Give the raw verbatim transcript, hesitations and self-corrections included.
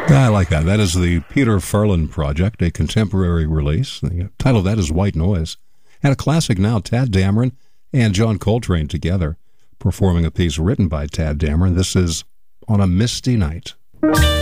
I like that. That is the Peter Ferland Project, a contemporary release. The title of that is White Noise. And a classic now, Tadd Dameron and John Coltrane together performing a piece written by Tadd Dameron. This is On a Misty Night.